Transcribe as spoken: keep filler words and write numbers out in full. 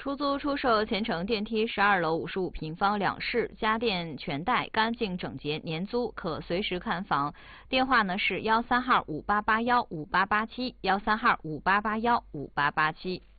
出租出售前程电梯十二楼五十五平方两室，家电全带，干净整洁，年租，可随时看房。电话呢是幺三号五八八幺五八八七，幺三号五八八幺五八八七。